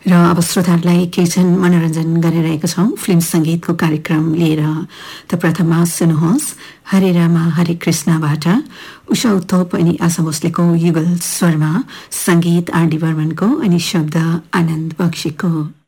र अब श्रोताहरूलाई केही मनोरञ्जन गरिरहेको छौं फिल्म संगीतको कार्यक्रम लिएर। त प्रथममा सुन्नुहोस् हरे रामा हरे कृष्णबाट उषा उत्थोप अनि आशा भोसलेको युगल स्वरमा संगीत आर डी बर्मनको अनि शब्द आनन्द बक्सीको।